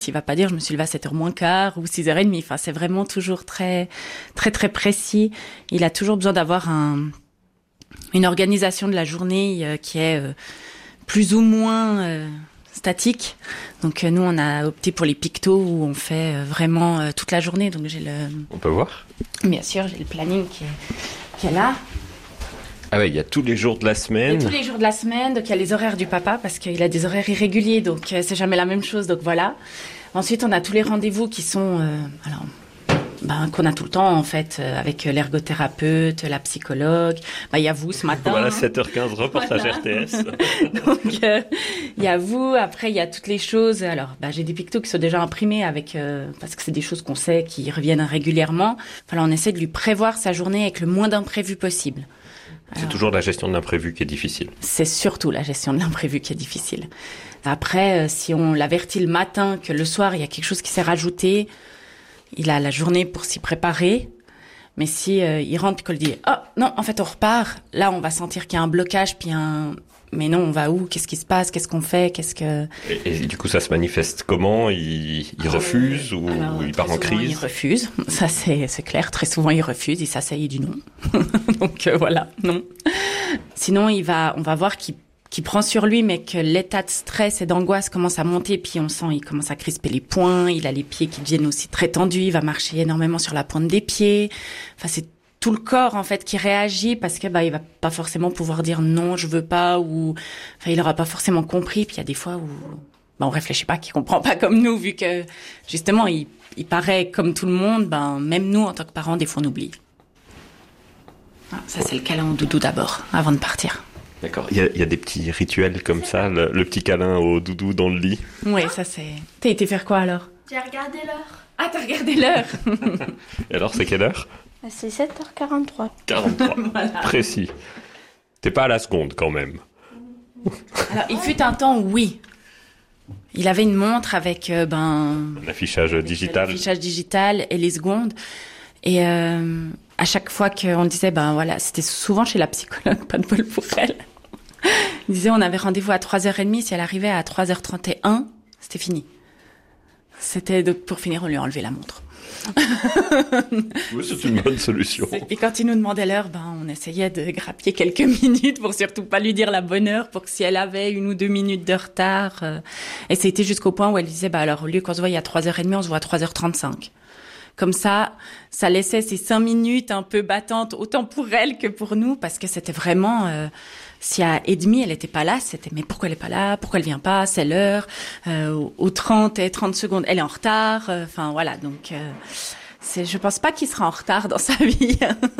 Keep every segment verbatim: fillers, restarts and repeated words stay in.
Il va pas dire je me suis levé à sept heures moins quart ou six heures trente. Enfin, c'est vraiment toujours très, très, très précis. Il a toujours besoin d'avoir un, une organisation de la journée euh, qui est euh, plus ou moins euh, statique. Donc, euh, nous, on a opté pour les pictos où on fait euh, vraiment euh, toute la journée. Donc, j'ai le... On peut voir ? Bien sûr, j'ai le planning qui est, qui est là. Ah ouais, il y a tous les jours de la semaine. Il y a tous les jours de la semaine, donc il y a les horaires du papa parce qu'il a des horaires irréguliers, donc euh, c'est jamais la même chose, donc voilà. Ensuite, on a tous les rendez-vous qui sont, euh, alors, ben, qu'on a tout le temps en fait, euh, avec l'ergothérapeute, la psychologue. Ben, il y a vous ce matin. Voilà, sept heures quinze, reportage voilà. R T S. Donc, euh, il y a vous. Après, il y a toutes les choses. Alors, ben, j'ai des pictos qui sont déjà imprimés avec, euh, parce que c'est des choses qu'on sait qui reviennent régulièrement. Enfin, là, on essaie de lui prévoir sa journée avec le moins d'imprévus possible. C'est Alors, toujours la gestion de l'imprévu qui est difficile. C'est surtout la gestion de l'imprévu qui est difficile. Après, si on l'avertit le matin que le soir, il y a quelque chose qui s'est rajouté, il a la journée pour s'y préparer. Mais si euh, il rentre et qu'on lui dit « Oh, non, en fait, on repart », là, on va sentir qu'il y a un blocage, puis un... Mais non, on va où ? Qu'est-ce qui se passe ? Qu'est-ce qu'on fait ? Qu'est-ce que... Et, et du coup, ça se manifeste comment ? Il, il refuse euh, ou alors, il part en crise ? Il refuse, ça c'est, c'est clair. Très souvent, il refuse, il s'asseye du non. Donc euh, voilà, non. Sinon, il va, on va voir qu'il, qu'il prend sur lui, mais que l'état de stress et d'angoisse commence à monter. Puis on sent, il commence à crisper les poings. Il a les pieds qui deviennent aussi très tendus. Il va marcher énormément sur la pointe des pieds. Enfin, c'est tout le corps en fait qui réagit parce que bah il va pas forcément pouvoir dire non je veux pas ou enfin il aura pas forcément compris. Puis il y a des fois où bah on réfléchit pas, qu'il comprend pas comme nous vu que justement il il paraît comme tout le monde. Ben même nous en tant que parents des fois on oublie. Ah, ça c'est le câlin au doudou d'abord avant de partir. D'accord. Il y a, il y a des petits rituels comme ça, le, le petit câlin au doudou dans le lit. Oui, ça c'est. T'as été faire quoi alors ? J'ai regardé l'heure. Ah t'as regardé l'heure. Et alors c'est quelle heure ? C'est sept heures quarante-trois. quarante-trois, voilà. Précis. T'es pas à la seconde quand même. Alors, il fut un temps, oui. Il avait une montre avec euh, ben un affichage digital. Affichage digital et les secondes. Et euh, à chaque fois qu'on disait, ben voilà, c'était souvent chez la psychologue, pas de bol pour elle. Il disait, on avait rendez-vous à trois heures trente, si elle arrivait à trois heures trente et un, c'était fini. C'était donc pour finir, on lui a enlevé la montre. Oui, c'est une bonne solution. Et quand il nous demandait l'heure, ben on essayait de grappiller quelques minutes pour surtout pas lui dire la bonne heure, pour que si elle avait une ou deux minutes de retard. Euh, et c'était jusqu'au point où elle disait, bah alors au lieu qu'on se voie à trois heures trente, on se voit à trois heures trente-cinq. Comme ça, ça laissait ces cinq minutes un peu battantes, autant pour elle que pour nous, parce que c'était vraiment... Euh, si à et demi, elle était pas là, c'était mais pourquoi elle est pas là, pourquoi elle vient pas, c'est l'heure, euh, aux trente et trente secondes, elle est en retard, enfin euh, voilà, donc euh, c'est, je pense pas qu'il sera en retard dans sa vie.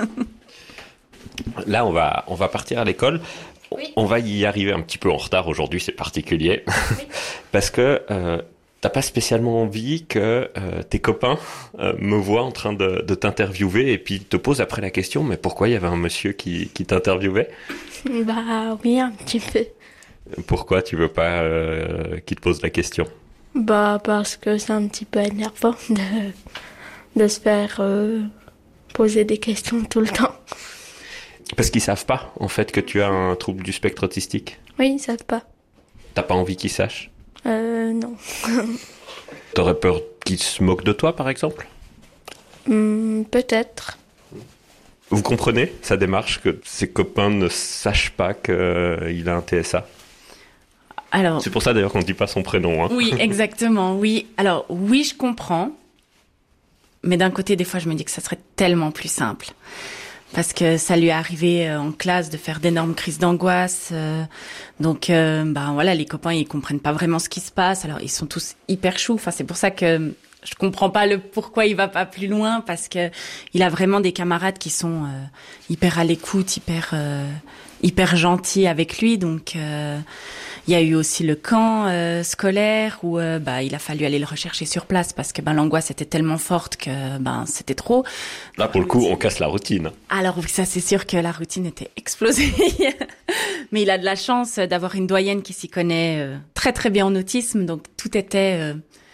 Là, on va, on va partir à l'école. Oui. On va y arriver un petit peu en retard aujourd'hui, c'est particulier, Oui. parce que euh, t'as pas spécialement envie que euh, tes copains euh, me voient en train de, de t'interviewer et puis te posent après la question, mais pourquoi il y avait un monsieur qui, qui t'interviewait ? Bah oui, un petit peu. Pourquoi tu veux pas euh, qu'il te pose la question ? Bah parce que c'est un petit peu énervant de, de se faire euh, poser des questions tout le temps. Parce qu'ils savent pas, en fait, que tu as un trouble du spectre autistique ? Oui, ils savent pas. T'as pas envie qu'ils sachent ? Euh, non. T'aurais peur qu'ils se moquent de toi, par exemple ? Hum, peut-être. Vous comprenez sa démarche, que ses copains ne sachent pas qu'il a un T S A ? Alors, c'est pour ça d'ailleurs qu'on ne dit pas son prénom. Hein. Oui, exactement, oui. Alors, oui, je comprends. Mais d'un côté, des fois, je me dis que ça serait tellement plus simple. Parce que ça lui est arrivé en classe de faire d'énormes crises d'angoisse. Euh, donc, euh, ben voilà, les copains, ils comprennent pas vraiment ce qui se passe. Alors, ils sont tous hyper choux. Enfin, c'est pour ça que je comprends pas le pourquoi il va pas plus loin, parce que il a vraiment des camarades qui sont euh, hyper à l'écoute, hyper euh, hyper gentils avec lui. Donc, euh, il y a eu aussi le camp euh, scolaire où euh, bah il a fallu aller le rechercher sur place parce que ben l'angoisse était tellement forte que ben c'était trop. Là pour le coup on casse la routine. Alors oui, ça c'est sûr que la routine était explosée. Mais il a de la chance d'avoir une doyenne qui s'y connaît euh, très très bien en autisme, donc tout était euh,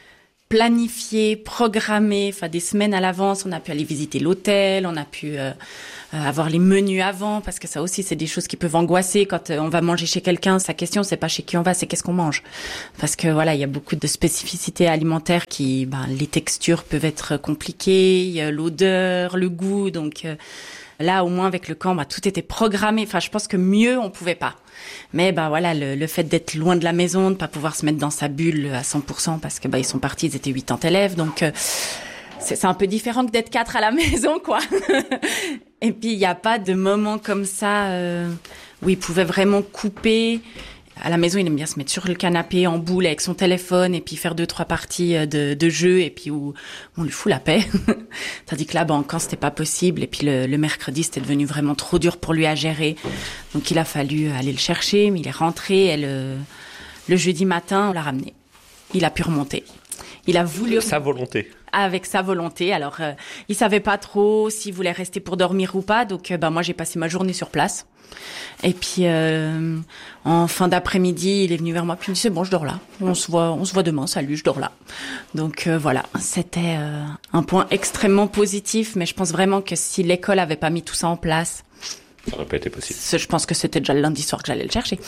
planifier, programmer, enfin des semaines à l'avance. On a pu aller visiter l'hôtel, on a pu euh, euh, avoir les menus avant, parce que ça aussi c'est des choses qui peuvent angoisser quand euh, on va manger chez quelqu'un. Sa question c'est pas chez qui on va, c'est qu'est-ce qu'on mange, parce que voilà il y a beaucoup de spécificités alimentaires qui, ben les textures peuvent être compliquées, il y a l'odeur, le goût, donc euh, là au moins avec le camp, bah, tout était programmé. Enfin je pense que mieux on pouvait pas. Mais bah voilà, le, le fait d'être loin de la maison, de pas pouvoir se mettre dans sa bulle à cent pour cent, parce que bah ils sont partis, ils étaient quatre-vingts élèves, donc euh, c'est, c'est un peu différent que d'être quatre à la maison, quoi. Et puis il y a pas de moment comme ça euh, où ils pouvaient vraiment couper. À la maison, il aime bien se mettre sur le canapé en boule avec son téléphone et puis faire deux trois parties de, de jeu, et puis où on lui fout la paix. Tandis que là, ben, quand c'était pas possible, et puis le, le mercredi, c'était devenu vraiment trop dur pour lui à gérer. Donc il a fallu aller le chercher, mais il est rentré. Et le, le jeudi matin, on l'a ramené. Il a pu remonter. Il a voulu... Sa volonté. Avec sa volonté. Alors, euh, il savait pas trop s'il voulait rester pour dormir ou pas. Donc, euh, ben, moi, j'ai passé ma journée sur place. Et puis, euh, en fin d'après-midi, il est venu vers moi. Puis il me dit, c'est bon, je dors là. On se voit, on se voit demain. Salut, je dors là. Donc, euh, voilà. C'était euh, un point extrêmement positif. Mais je pense vraiment que si l'école avait pas mis tout ça en place... Ça n'aurait pas été possible. Je pense que c'était déjà le lundi soir que j'allais le chercher.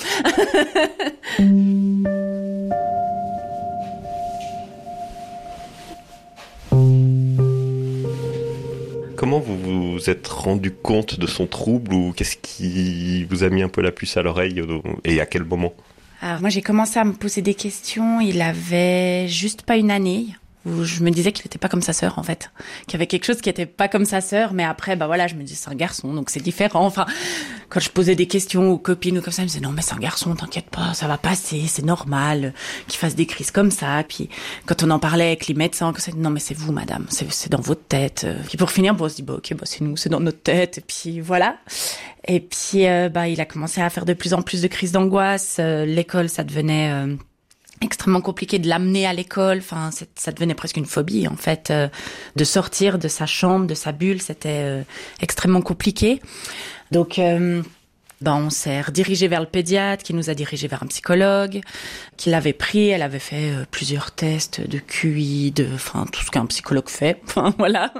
Comment vous vous êtes rendu compte de son trouble, ou qu'est-ce qui vous a mis un peu la puce à l'oreille, et à quel moment? Alors moi j'ai commencé à me poser des questions, il avait juste pas une année, où je me disais qu'il était pas comme sa sœur en fait, qu'il y avait quelque chose qui était pas comme sa sœur, mais après bah voilà, je me disais c'est un garçon donc c'est différent. Enfin quand je posais des questions aux copines ou comme ça, je me disais non mais c'est un garçon, t'inquiète pas, ça va passer, c'est normal qu'il fasse des crises comme ça. Puis quand on en parlait avec les médecins, que c'est non mais c'est vous madame, c'est c'est dans votre tête. Puis pour finir bon on se dit bah ok bah c'est nous, c'est dans notre tête, et puis voilà. Et puis euh, bah il a commencé à faire de plus en plus de crises d'angoisse. Euh, l'école ça devenait euh, extrêmement compliqué de l'amener à l'école. Enfin, c'est, ça devenait presque une phobie, en fait, euh, de sortir de sa chambre, de sa bulle. C'était euh, extrêmement compliqué. Donc, euh, ben, on s'est redirigé vers le pédiatre, qui nous a dirigé vers un psychologue, qui l'avait pris. Elle avait fait euh, plusieurs tests de Q I, de, enfin, tout ce qu'un psychologue fait. Enfin, voilà.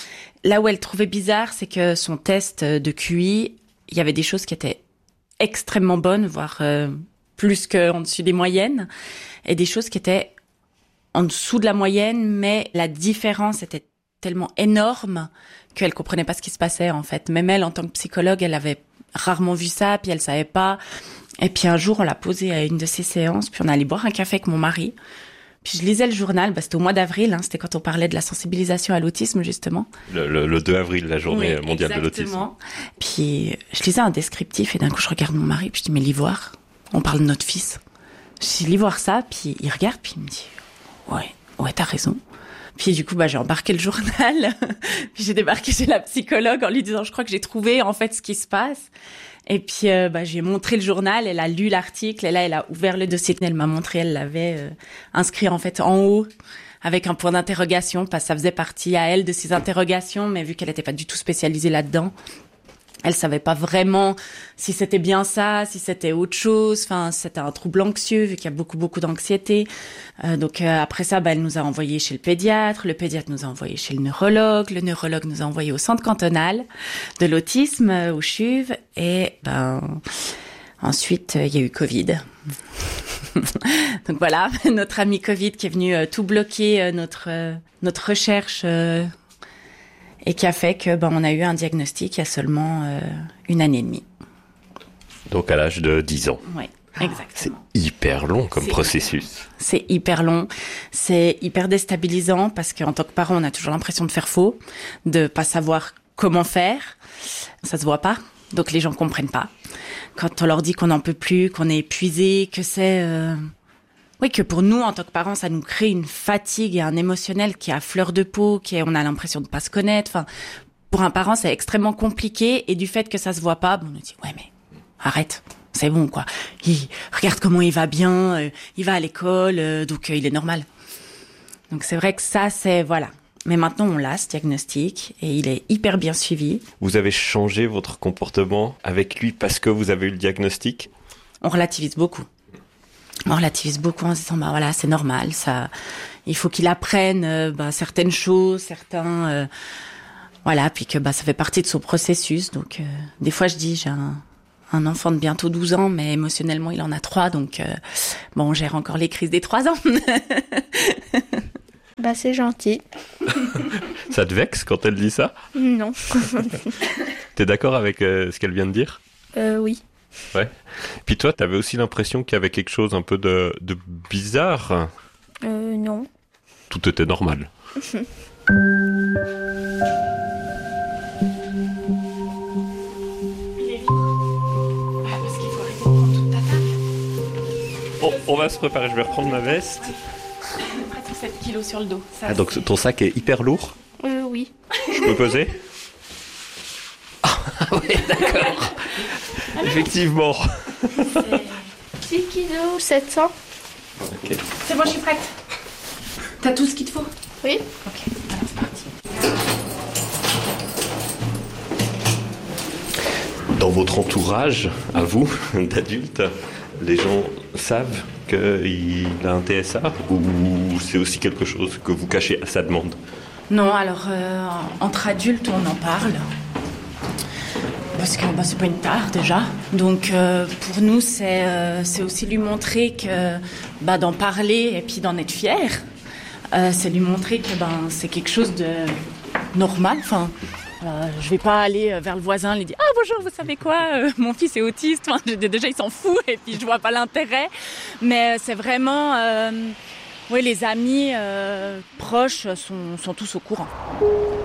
Là où elle trouvait bizarre, c'est que son test de Q I, il y avait des choses qui étaient extrêmement bonnes, voire euh, plus qu'en dessus des moyennes, et des choses qui étaient en dessous de la moyenne, mais la différence était tellement énorme qu'elle comprenait pas ce qui se passait, en fait. Même elle, en tant que psychologue, elle avait rarement vu ça, puis elle savait pas. Et puis un jour, on l'a posée à une de ses séances, puis on allait boire un café avec mon mari. Puis je lisais le journal, bah, c'était au mois d'avril, hein, c'était quand on parlait de la sensibilisation à l'autisme, justement. Le, le, le deux avril, la journée oui, mondiale exactement. de l'autisme. Puis je lisais un descriptif, et d'un coup, je regarde mon mari, puis je dis, mais l'ivoire, on parle de notre fils. Je dis, l'ivoire ça, puis il regarde, puis il me dit, ouais, ouais, t'as raison. Puis du coup, bah, j'ai embarqué le journal, puis j'ai débarqué chez la psychologue en lui disant, je crois que j'ai trouvé, en fait, ce qui se passe. Et puis, euh, bah, j'ai montré le journal, elle a lu l'article, et là, elle a ouvert le dossier, elle m'a montré, elle l'avait euh, inscrit, en fait, en haut, avec un point d'interrogation, parce que ça faisait partie à elle de ses interrogations, mais vu qu'elle n'était pas du tout spécialisée là-dedans, elle savait pas vraiment si c'était bien ça, si c'était autre chose. Enfin, c'était un trouble anxieux, vu qu'il y a beaucoup, beaucoup d'anxiété. Euh, donc, euh, après ça, bah, elle nous a envoyés chez le pédiatre. Le pédiatre nous a envoyés chez le neurologue. Le neurologue nous a envoyés au centre cantonal de l'autisme, euh, au C H U V. Et, ben, ensuite, il euh, y a eu Covid. Donc voilà, notre ami Covid qui est venu euh, tout bloquer euh, notre, euh, notre recherche, euh, et qui a fait que ben on a eu un diagnostic il y a seulement euh, une année et demie. Donc à l'âge de dix ans. Oui, exactement. C'est hyper long comme c'est processus. Hyper, c'est hyper long, c'est hyper déstabilisant, parce qu'en tant que parent, on a toujours l'impression de faire faux, de pas savoir comment faire. Ça se voit pas, donc les gens comprennent pas. Quand on leur dit qu'on n'en peut plus, qu'on est épuisé, que c'est... Euh... Oui, que pour nous, en tant que parents, ça nous crée une fatigue et un émotionnel qui est à fleur de peau, qui est, on a l'impression de pas se connaître. Enfin, pour un parent, c'est extrêmement compliqué, et du fait que ça se voit pas, bon, on nous dit, ouais, mais arrête, c'est bon, quoi. Il, regarde comment il va bien, euh, il va à l'école, euh, donc euh, il est normal. Donc c'est vrai que ça, c'est, voilà. Mais maintenant, on l'a, ce diagnostic, et il est hyper bien suivi. Vous avez changé votre comportement avec lui parce que vous avez eu le diagnostic? On relativise beaucoup. on relativise beaucoup en se disant bah voilà, c'est normal, ça, il faut qu'il apprenne euh, bah, certaines choses, certains, euh, voilà, puis que bah ça fait partie de son processus. Donc euh, des fois je dis j'ai un, un enfant de bientôt douze ans, mais émotionnellement il en a trois, donc euh, bon, on gère encore les crises des trois ans. Bah c'est gentil. Ça te vexe quand elle dit ça? Non. T'es d'accord avec euh, ce qu'elle vient de dire? Euh, oui. Ouais. Puis toi, t'avais aussi l'impression qu'il y avait quelque chose un peu de, de bizarre? Euh, non. Tout était normal. On, on va se préparer, je vais reprendre ma veste. Presque sept kilos sur le dos. Ça, Ah, donc c'est- ton sac est hyper lourd? Euh, oui. Je peux peser? Ah oui, d'accord. Effectivement. six kilos sept cents. Ok. C'est bon, je suis prête. T'as tout ce qu'il te faut? Oui. Ok, alors c'est parti. Dans votre entourage, à vous, d'adultes, les gens savent qu'il a un T S A ou c'est aussi quelque chose que vous cachez à sa demande? Non, alors euh, entre adultes, on en parle. Parce que bah, c'est pas une tare déjà. Donc euh, pour nous, c'est euh, c'est aussi lui montrer que bah, d'en parler et puis d'en être fier. Euh, c'est lui montrer que ben c'est quelque chose de normal. Enfin, euh, je vais pas aller vers le voisin et lui dire ah bonjour, vous savez quoi, euh, mon fils est autiste. Enfin, déjà il s'en fout et puis je vois pas l'intérêt. Mais c'est vraiment euh, oui, les amis euh, proches sont sont tous au courant.